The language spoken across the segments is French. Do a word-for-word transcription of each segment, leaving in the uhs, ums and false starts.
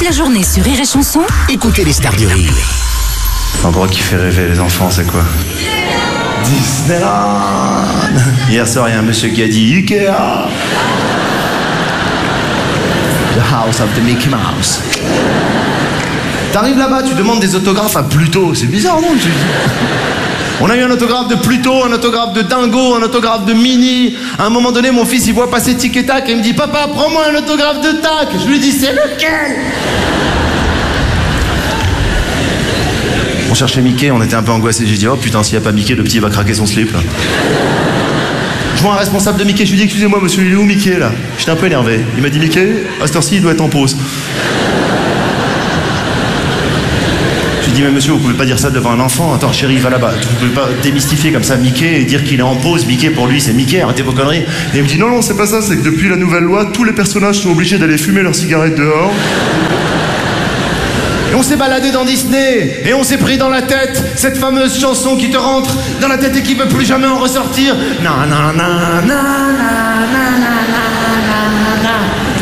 la journée sur Rire et Chanson, écoutez les stars du rire. L'endroit qui fait rêver les enfants, c'est quoi? Disneyland. Hier soir, il y a un monsieur qui a dit Ikea. The house of the Mickey Mouse. T'arrives là-bas, tu demandes des autographes à Pluto. C'est bizarre, non? Tu... On a eu un autographe de Pluto, un autographe de Dingo, un autographe de Minnie. À un moment donné, mon fils, il voit passer Tic et Tac et il me dit « Papa, prends-moi un autographe de Tac !» Je lui dis « C'est lequel ?» On cherchait Mickey, on était un peu angoissés. J'ai dit « Oh putain, s'il n'y a pas Mickey, le petit va craquer son slip. » Je vois un responsable de Mickey, je lui dis « Excusez-moi, monsieur, il est où Mickey, là ?» J'étais un peu énervé. Il m'a dit « Mickey, à cette heure-ci, il doit être en pause. » Je lui dis, mais monsieur, vous pouvez pas dire ça devant un enfant. Attends, chérie, va là-bas. Vous pouvez pas démystifier comme ça Mickey et dire qu'il est en pause. Mickey, pour lui, c'est Mickey. Arrêtez vos conneries. Et il me dit, non, non, c'est pas ça. C'est que depuis la nouvelle loi, tous les personnages sont obligés d'aller fumer leurs cigarettes dehors. Et on s'est baladé dans Disney. Et on s'est pris dans la tête cette fameuse chanson qui te rentre dans la tête et qui veut plus jamais en ressortir. Na na na na na na na na na na.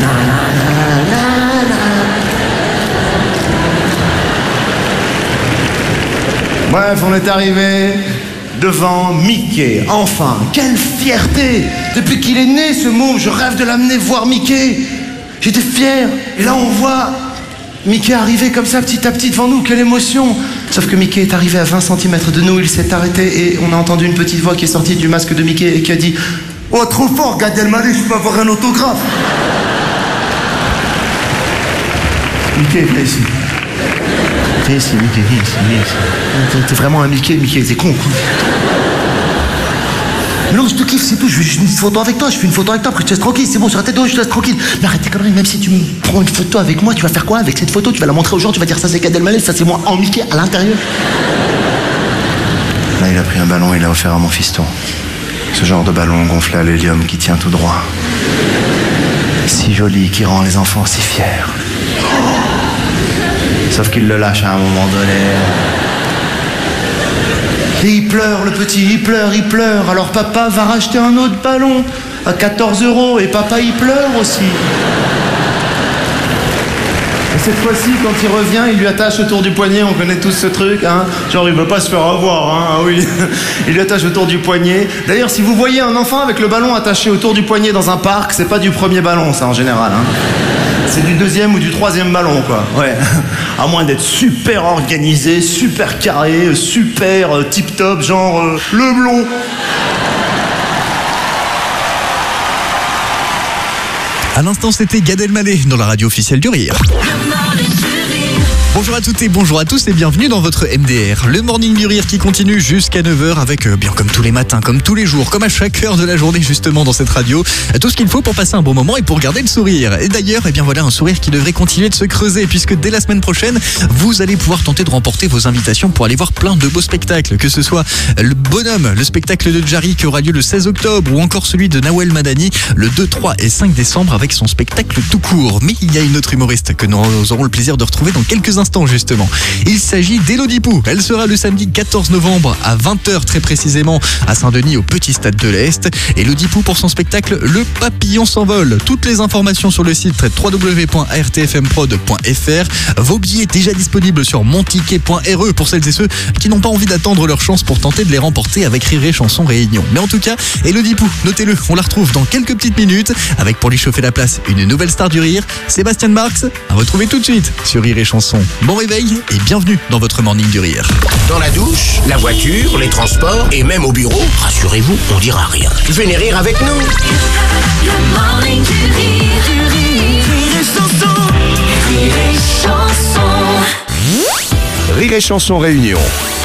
Bref, on est arrivé devant Mickey. Enfin, quelle fierté! Depuis qu'il est né, ce môme, je rêve de l'amener voir Mickey. J'étais fier. Et là, on voit Mickey arriver comme ça, petit à petit, devant nous. Quelle émotion! Sauf que Mickey est arrivé à vingt centimètres de nous, il s'est arrêté et on a entendu une petite voix qui est sortie du masque de Mickey et qui a dit « Oh, trop fort, Gad Elmaleh, je peux avoir un autographe !» Mickey, viens ici. Viens ici, Mickey, viens ici, viens ici. T'es vraiment un Mickey, Mickey, c'est con, quoi. Mais non, je te kiffe, c'est tout. Je fais une photo avec toi, je fais une photo avec toi, après je te laisse tranquille, c'est bon, sur la tête de haut, je te laisse tranquille. Mais arrête tes conneries, même si tu me prends une photo avec moi, tu vas faire quoi avec cette photo? Tu vas la montrer aux gens, tu vas dire ça c'est Gad Elmaleh, ça c'est moi en Mickey à l'intérieur. Là, il a pris un ballon et il l'a offert à mon fiston. Ce genre de ballon gonflé à l'hélium qui tient tout droit. Si joli, qui rend les enfants si fiers. Sauf qu'il le lâche à un moment donné. Et il pleure, le petit, il pleure, il pleure. Alors papa va racheter un autre ballon à quatorze euros et papa il pleure aussi. Et cette fois-ci, quand il revient, il lui attache autour du poignet, on connaît tous ce truc, hein. Genre il veut pas se faire avoir, hein, ah oui. Il lui attache autour du poignet. D'ailleurs, si vous voyez un enfant avec le ballon attaché autour du poignet dans un parc, c'est pas du premier ballon, ça en général, hein. C'est du deuxième ou du troisième ballon, quoi. Ouais. À moins d'être super organisé, super carré, super euh, tip-top, genre euh, le blond. À l'instant, c'était Gad Elmaleh dans la radio officielle du Rire. Bonjour à toutes et bonjour à tous et bienvenue dans votre M D R, le Morning du Rire qui continue jusqu'à neuf heures avec, euh, bien comme tous les matins, comme tous les jours, comme à chaque heure de la journée justement dans cette radio, tout ce qu'il faut pour passer un bon moment et pour garder le sourire. Et d'ailleurs, eh bien voilà un sourire qui devrait continuer de se creuser puisque dès la semaine prochaine, vous allez pouvoir tenter de remporter vos invitations pour aller voir plein de beaux spectacles, que ce soit le Bonhomme, le spectacle de Jarry qui aura lieu le seize octobre ou encore celui de Nawel Madani le deux, trois et cinq décembre avec son spectacle tout court. Mais il y a une autre humoriste que nous aurons le plaisir de retrouver dans quelques instants justement. Il s'agit d'Élodie Pou. Elle sera le samedi quatorze novembre à vingt heures très précisément à Saint-Denis au Petit Stade de l'Est. Élodie Pou pour son spectacle Le Papillon s'envole. Toutes les informations sur le site w w w point r t f m prod point f r. Vos billets déjà disponibles sur monticket point r e pour celles et ceux qui n'ont pas envie d'attendre leur chance pour tenter de les remporter avec Rire et Chanson Réunion. Mais en tout cas, Élodie Pou, notez-le, on la retrouve dans quelques petites minutes avec pour lui chauffer la place une nouvelle star du rire, Sébastien Marx, à retrouver tout de suite sur Rire et Chanson. Bon réveil et bienvenue dans votre Morning du Rire. Dans la douche, la voiture, les transports et même au bureau, rassurez-vous, on dira rien. Venez rire avec nous. le Morning du Rire, du Rire, Rire et Chanson, Rire et Chanson. Rire et Chanson Réunion.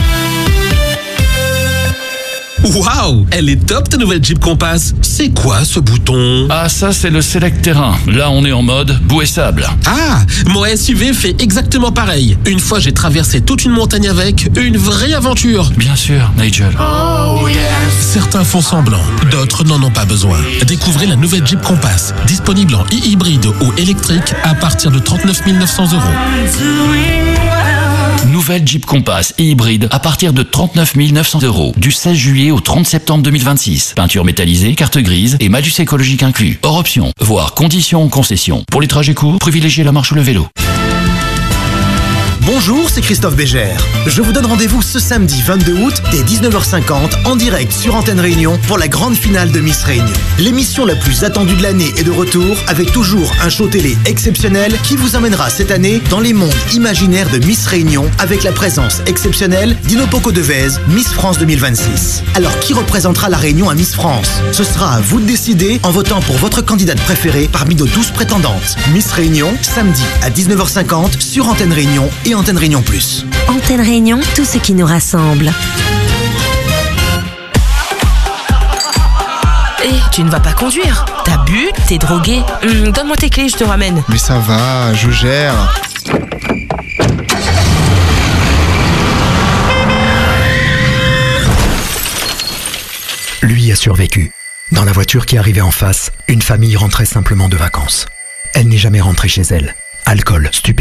Waouh, elle est top ta nouvelle Jeep Compass. C'est quoi ce bouton? Ah, ça c'est le Select Terrain. Là on est en mode boue et sable. Ah, mon S U V fait exactement pareil. Une fois j'ai traversé toute une montagne avec, une vraie aventure. Bien sûr, Nigel. Oh yes. Certains font semblant, d'autres n'en ont pas besoin. Découvrez la nouvelle Jeep Compass, disponible en e-hybride ou électrique à partir de trente-neuf mille neuf cents euros. Nouvelle Jeep Compass et hybride à partir de trente-neuf mille neuf cents euros. Du seize juillet au trente septembre deux mille vingt-six. Peinture métallisée, carte grise et malus écologique inclus. Hors option, voire conditions concession. Pour les trajets courts, privilégiez la marche ou le vélo. Bonjour, c'est Christophe Bégère. Je vous donne rendez-vous ce samedi vingt-deux août dès dix-neuf heures cinquante en direct sur Antenne Réunion pour la grande finale de Miss Réunion. L'émission la plus attendue de l'année est de retour avec toujours un show télé exceptionnel qui vous amènera cette année dans les mondes imaginaires de Miss Réunion avec la présence exceptionnelle d'Inopoko Devez, Miss France deux mille vingt-six. Alors qui représentera la Réunion à Miss France? Ce sera à vous de décider en votant pour votre candidate préférée parmi nos douze prétendantes. Miss Réunion, samedi à dix-neuf heures cinquante sur Antenne Réunion et Antenne Réunion Plus. Antenne Réunion, tout ce qui nous rassemble. Hé, hey, tu ne vas pas conduire. T'as bu, t'es drogué. Hum, donne-moi tes clés, je te ramène. Mais ça va, je gère. Lui a survécu. Dans la voiture qui arrivait en face, une famille rentrait simplement de vacances. Elle n'est jamais rentrée chez elle. Alcool, stupéfiants.